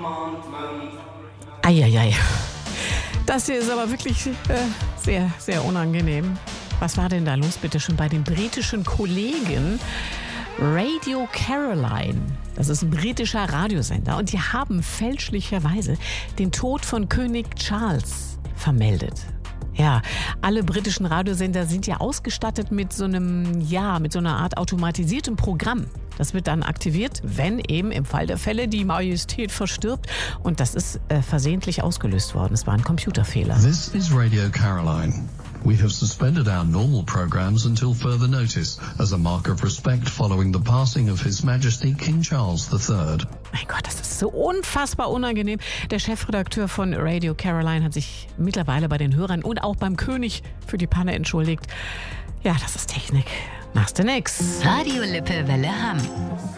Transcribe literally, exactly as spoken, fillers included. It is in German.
Eieiei. Das hier ist aber wirklich äh, sehr, sehr unangenehm. Was war denn da los, bitte schon, bei den britischen Kollegen? Radio Caroline, das ist ein britischer Radiosender, und die haben fälschlicherweise den Tod von König Charles vermeldet. Ja, alle britischen Radiosender sind ja ausgestattet mit so einem, ja, mit so einer Art automatisiertem Programm. Das wird dann aktiviert, wenn eben im Fall der Fälle die Majestät verstirbt. Und das ist äh, versehentlich ausgelöst worden. Es war ein Computerfehler. This is Radio Caroline. We have suspended our normal programs until further notice as a mark of respect following the passing of His Majesty King Charles the Third. Mein Gott, das ist so unfassbar unangenehm. Der Chefredakteur von Radio Caroline hat sich mittlerweile bei den Hörern und auch beim König für die Panne entschuldigt. Ja, das ist Technik. Machst du nix. Radio Lippe Welle Hamm.